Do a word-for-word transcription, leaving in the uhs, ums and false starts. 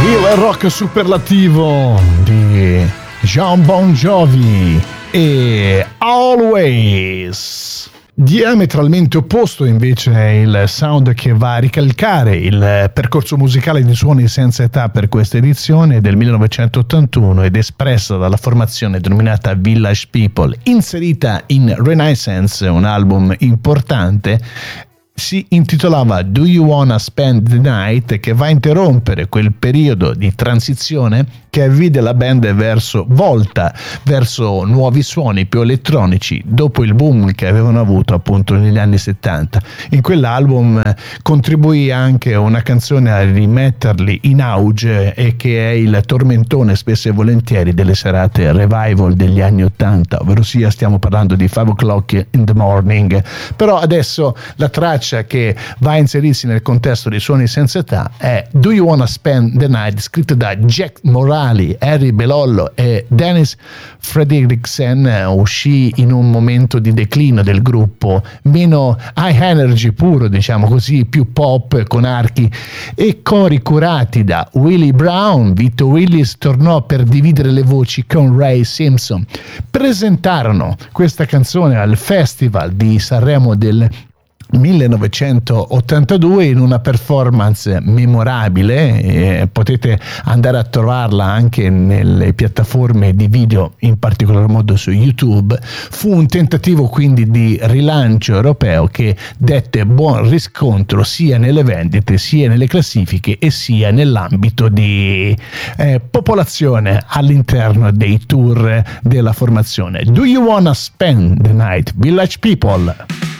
Il rock superlativo di Jon Bon Jovi e Always. Diametralmente opposto invece è il sound che va a ricalcare il percorso musicale di Suoni senza età per questa edizione del millenovecentottantuno ed espressa dalla formazione denominata Village People, inserita in Renaissance, un album importante. Si intitolava Do You Wanna Spend the Night, che va a interrompere quel periodo di transizione che vide la band verso volta verso nuovi suoni più elettronici dopo il boom che avevano avuto appunto negli anni settanta. In quell'album contribuì anche una canzone a rimetterli in auge e che è il tormentone spesso e volentieri delle serate revival degli anni ottanta, ovvero sia stiamo parlando di Five O'Clock in the Morning. Però adesso la traccia che va a inserirsi nel contesto dei Suoni senza età è Do You Wanna Spend the Night, scritto da Jack Morali, Harry Belollo e Dennis Fredriksen. Uscì in un momento di declino del gruppo, meno high energy puro, diciamo così, più pop con archi e cori curati da Willie Brown. Vito Willis tornò per dividere le voci con Ray Simpson. Presentarono questa canzone al Festival di Sanremo del millenovecentottantadue in una performance memorabile, eh, potete andare a trovarla anche nelle piattaforme di video, in particolar modo su YouTube. Fu un tentativo quindi di rilancio europeo che dette buon riscontro sia nelle vendite, sia nelle classifiche e sia nell'ambito di eh, popolazione all'interno dei tour della formazione. Do You Wanna Spend the Night, Village People?